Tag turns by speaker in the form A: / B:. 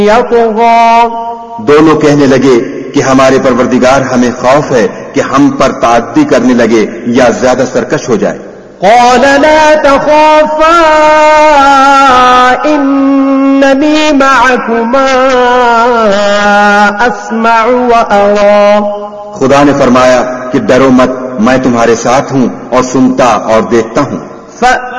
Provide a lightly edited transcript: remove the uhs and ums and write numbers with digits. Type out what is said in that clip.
A: दोनों कहने लगे कि हमारे परवरदिगार हमें खौफ है कि हम पर ताअद्दी करने लगे या ज्यादा सरकश हो जाए।
B: क़ाल ला तख़ाफ़ा इन्ननी मअकुमा अस्मअु व अरा।
A: खुदा ने फरमाया कि डरो मत, मैं तुम्हारे साथ हूं और सुनता और देखता हूं।